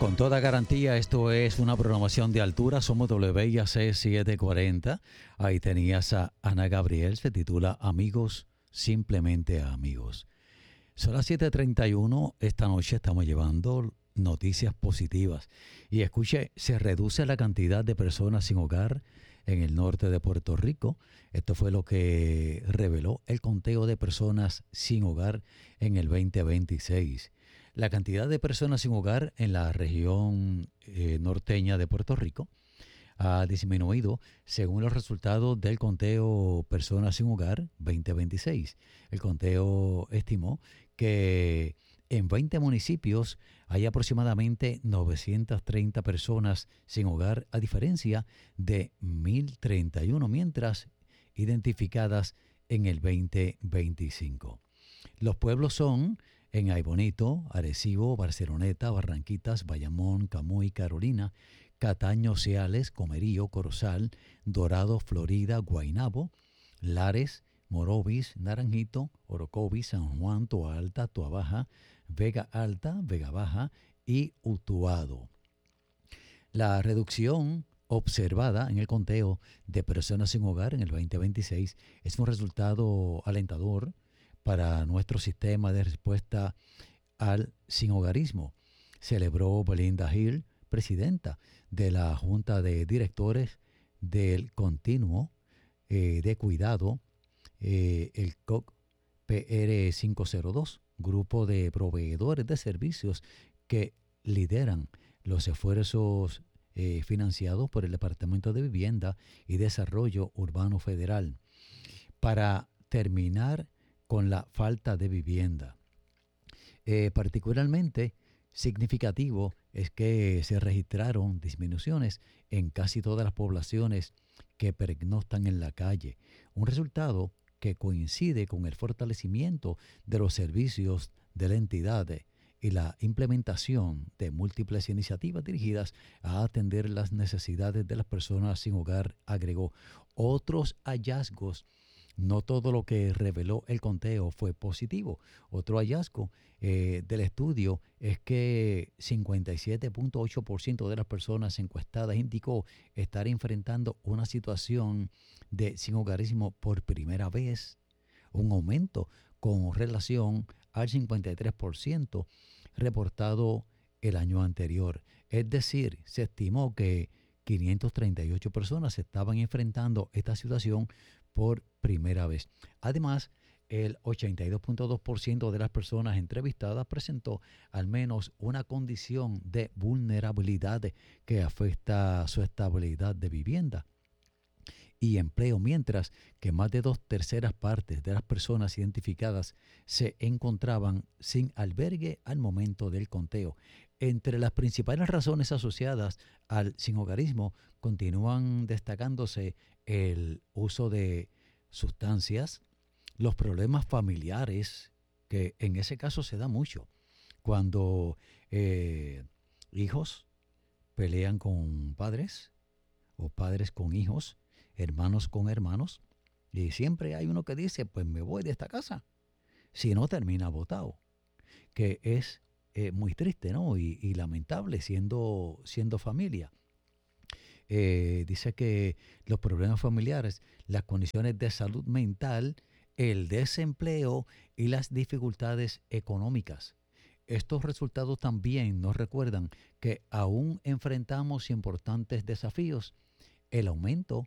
Con toda garantía, esto es una programación de altura. Somos WIAC 740. Ahí tenías a Ana Gabriel, se titula Amigos, simplemente amigos. Son las 7:31. Esta noche estamos llevando noticias positivas. Y escuche, se reduce la cantidad de personas sin hogar en el norte de Puerto Rico. Esto fue lo que reveló el conteo de personas sin hogar en el 2026. La cantidad de personas sin hogar en la región norteña de Puerto Rico ha disminuido según los resultados del conteo Personas sin Hogar 2026. El conteo estimó que en 20 municipios hay aproximadamente 930 personas sin hogar, a diferencia de 1.031 mientras identificadas en el 2025. Los pueblos son en Aybonito, Arecibo, Barceloneta, Barranquitas, Bayamón, Camuy, Carolina, Cataño, Ciales, Comerío, Corozal, Dorado, Florida, Guaynabo, Lares, Morovis, Naranjito, Orocovis, San Juan, Toa Alta, Toa Baja, Vega Alta, Vega Baja y Utuado. La reducción observada en el conteo de personas sin hogar en el 2026 es un resultado alentador para nuestro sistema de respuesta al sinhogarismo, celebró Belinda Hill, presidenta de la Junta de Directores del Continuo de Cuidado, el COC PR 502, grupo de proveedores de servicios que lideran los esfuerzos financiados por el Departamento de Vivienda y Desarrollo Urbano Federal para terminar con la falta de vivienda. Particularmente significativo es que se registraron disminuciones en casi todas las poblaciones que pernoctan en la calle, un resultado que coincide con el fortalecimiento de los servicios de la entidad y la implementación de múltiples iniciativas dirigidas a atender las necesidades de las personas sin hogar, agregó. Otros hallazgos. No todo lo que reveló el conteo fue positivo. Otro hallazgo del estudio es que 57.8% de las personas encuestadas indicó estar enfrentando una situación de sinhogarismo por primera vez, un aumento con relación al 53% reportado el año anterior. Es decir, se estimó que 538 personas estaban enfrentando esta situación por primera vez. Además, el 82.2% de las personas entrevistadas presentó al menos una condición de vulnerabilidad que afecta su estabilidad de vivienda y empleo, mientras que más de 2/3 partes de las personas identificadas se encontraban sin albergue al momento del conteo. Entre las principales razones asociadas al sinhogarismo continúan destacándose el uso de sustancias, los problemas familiares, que en ese caso se da mucho, cuando hijos pelean con padres o padres con hijos, hermanos con hermanos, y siempre hay uno que dice, pues me voy de esta casa, si no termina botado, que es muy triste, ¿no? Y lamentable siendo familia. Dice que los problemas familiares, las condiciones de salud mental, el desempleo y las dificultades económicas. Estos resultados también nos recuerdan que aún enfrentamos importantes desafíos. El aumento